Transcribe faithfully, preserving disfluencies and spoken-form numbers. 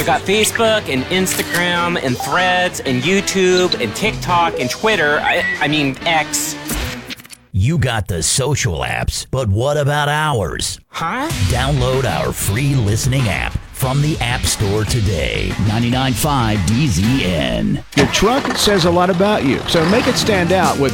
I got Facebook and Instagram and Threads and YouTube and TikTok and Twitter. I, I mean, X. You got the social apps, but what about ours? Huh? Download our free listening app from the App Store today. ninety-nine point five D Z N. Your truck says a lot about you, so make it stand out with